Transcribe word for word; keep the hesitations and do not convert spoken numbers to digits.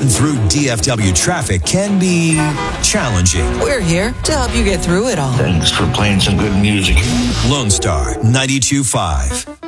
through D F W traffic can be challenging. We're here to help you get through it all. Thanks for playing some good music. Lone Star ninety-two point five.